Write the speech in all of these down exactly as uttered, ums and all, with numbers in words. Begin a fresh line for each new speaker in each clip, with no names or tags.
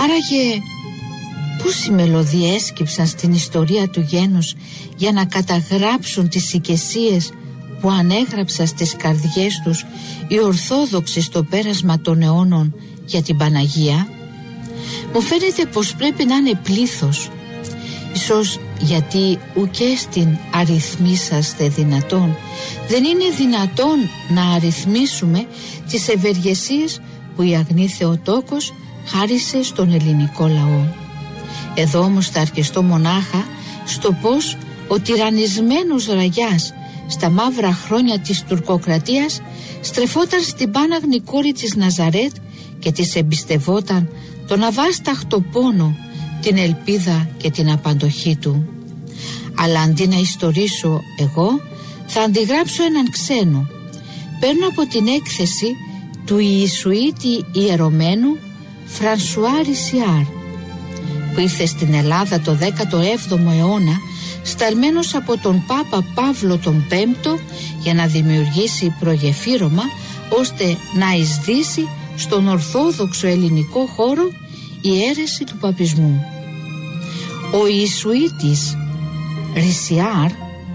Άραγε πώς οι μελωδοί έσκυψαν στην ιστορία του γένους για να καταγράψουν τις οικεσίες που ανέγραψαν στις καρδιές τους οι Ορθόδοξοι στο πέρασμα των αιώνων για την Παναγία. Μου φαίνεται πως πρέπει να είναι πλήθος, ίσως γιατί ουκέ στην αριθμίσαστε δυνατόν. Δεν είναι δυνατόν να αριθμίσουμε τις ευεργεσίες που η Αγνή Θεοτόκος χάρισε στον ελληνικό λαό. Εδώ όμως θα αρκεστώ μονάχα στο πως ο τυραννισμένος Ραγιάς στα μαύρα χρόνια της τουρκοκρατίας στρεφόταν στην πάναγνη κόρη της Ναζαρέτ και της εμπιστευόταν τον αβάσταχτο πόνο, την ελπίδα και την απαντοχή του. Αλλά αντί να ιστορίσω εγώ, θα αντιγράψω έναν ξένο. Παίρνω από την έκθεση του Ιησουήτη ιερωμένου Φρανσουά Ρισιάρ, που ήρθε στην Ελλάδα το δέκατο έβδομο αιώνα, σταλμένος από τον Πάπα Παύλο τον Πέμπτο για να δημιουργήσει προγεφύρωμα ώστε να εισδύσει στον ορθόδοξο ελληνικό χώρο η αίρεση του παπισμού. Ο Ιησουήτης Ρισιάρ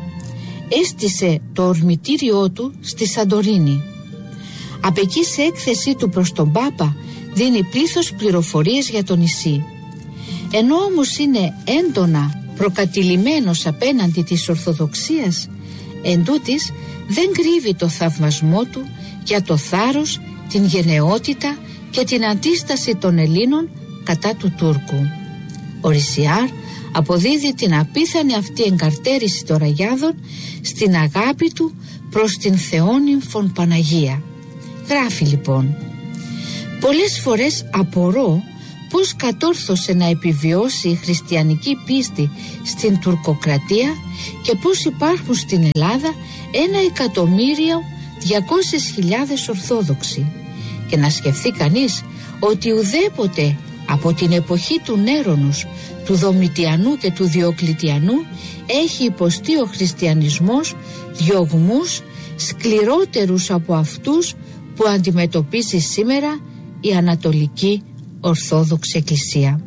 έστησε το ορμητήριό του στη Σαντορίνη. Απ' εκεί σε έκθεσή του προς τον Πάπα δίνει πλήθος πληροφορίες για το νησί. Ενώ όμως είναι έντονα προκατηλημένος απέναντι της Ορθοδοξίας, εντούτοις δεν κρύβει το θαυμασμό του για το θάρρος, την γενναιότητα και την αντίσταση των Ελλήνων κατά του Τούρκου. Ο Ρισιάρ αποδίδει την απίθανη αυτή εγκαρτέρηση των Ραγιάδων στην αγάπη του προς την Θεόνυμφον Παναγία. Γράφει λοιπόν: «Πολλές φορές απορώ πώς κατόρθωσε να επιβιώσει η χριστιανική πίστη στην τουρκοκρατία και πώς υπάρχουν στην Ελλάδα ένα εκατομμύριο διακόσιες χιλιάδες Ορθόδοξοι, και να σκεφτεί κανείς ότι ουδέποτε από την εποχή του Νέρονος, του Δομητιανού και του Διοκλητιανού έχει υποστεί ο χριστιανισμός διωγμούς σκληρότερους από αυτούς που αντιμετωπίζει σήμερα η Ανατολική Ορθόδοξη Εκκλησία».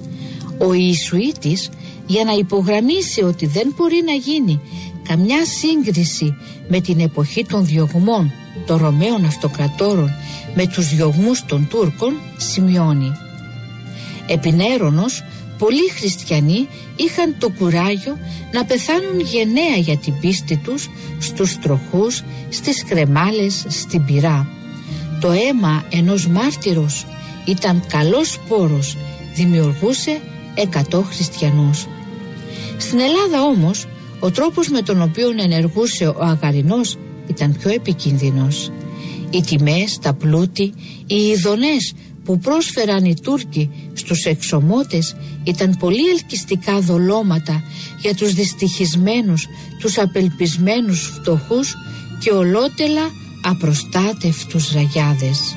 Ο Ιησουήτης, για να υπογραμμίσει ότι δεν μπορεί να γίνει καμιά σύγκριση με την εποχή των διωγμών των Ρωμαίων Αυτοκρατόρων με τους διωγμούς των Τούρκων, σημειώνει: «Επί Νέρονος πολλοί χριστιανοί είχαν το κουράγιο να πεθάνουν γενναία για την πίστη τους στους τροχούς, στις κρεμάλες, στην πυρά. Το αίμα ενός μάρτυρος ήταν καλός σπόρος, δημιουργούσε εκατό χριστιανούς». Στην Ελλάδα όμως ο τρόπος με τον οποίο ενεργούσε ο Αγαρινός ήταν πιο επικίνδυνος. Οι τιμές, τα πλούτη, οι ειδονές που πρόσφεραν οι Τούρκοι στους εξωμότες ήταν πολύ ελκυστικά δολώματα για τους δυστυχισμένους, τους απελπισμένους φτωχούς και ολότελα απροστάτευτους Ραγιάδες.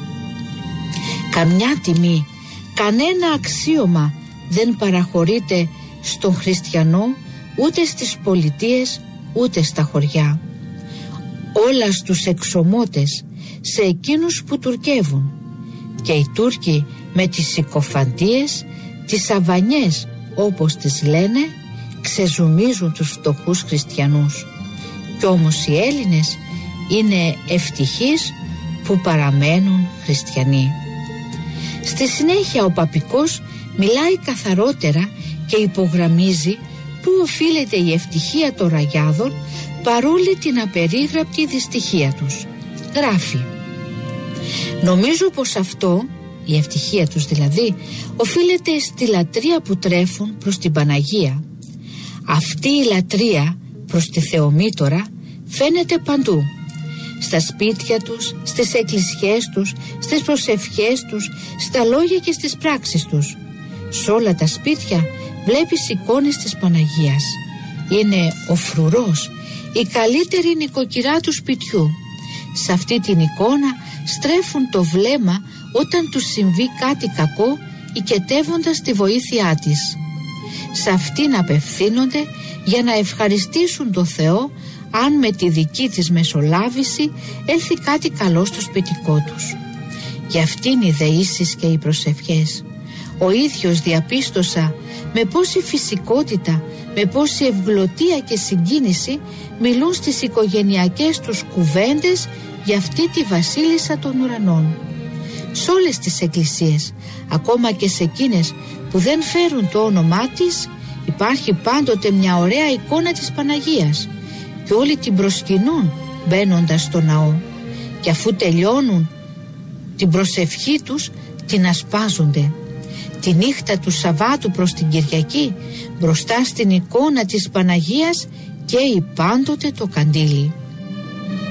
Καμιά τιμή, κανένα αξίωμα δεν παραχωρείται στον χριστιανό, ούτε στις πολιτείες ούτε στα χωριά. Όλα στους εξωμότες, σε εκείνους που τουρκεύουν. Και οι Τούρκοι με τις συκοφαντίες, τις αβανιές όπως τις λένε, ξεζουμίζουν τους φτωχούς χριστιανούς. Κι όμως οι Έλληνες είναι ευτυχείς που παραμένουν χριστιανοί. Στη συνέχεια ο Παπικός μιλάει καθαρότερα και υπογραμμίζει πού οφείλεται η ευτυχία των Ραγιάδων παρόλη την απερίγραπτη δυστυχία τους. Γράφει: «Νομίζω πως αυτό, η ευτυχία τους δηλαδή, οφείλεται στη λατρεία που τρέφουν προς την Παναγία. Αυτή η λατρεία προς τη Θεομήτωρα φαίνεται παντού. Στα σπίτια τους, στις εκκλησιές τους, στις προσευχές τους, στα λόγια και στις πράξεις τους. Σε όλα τα σπίτια βλέπεις εικόνες της Παναγίας. Είναι ο φρουρός, η καλύτερη νοικοκυρά του σπιτιού. Σε αυτή την εικόνα στρέφουν το βλέμμα όταν τους συμβεί κάτι κακό, οικετεύοντας τη βοήθειά της. Σε αυτήν απευθύνονται για να ευχαριστήσουν το Θεό αν με τη δική της μεσολάβηση έλθει κάτι καλό στο σπιτικό τους. Γι' αυτήν οι δεήσεις και οι προσευχές. Ο ίδιος διαπίστωσα με πόση φυσικότητα, με πόση ευγλωτία και συγκίνηση μιλούν στις οικογενειακές τους κουβέντες για αυτή τη βασίλισσα των ουρανών. Σε όλες τις εκκλησίες, ακόμα και σε εκείνες που δεν φέρουν το όνομά της, υπάρχει πάντοτε μια ωραία εικόνα της Παναγίας και όλοι την προσκυνούν μπαίνοντας στο ναό, και αφού τελειώνουν την προσευχή τους την ασπάζονται. Τη νύχτα του Σαββάτου προς την Κυριακή, μπροστά στην εικόνα της Παναγίας καίει πάντοτε το καντήλι.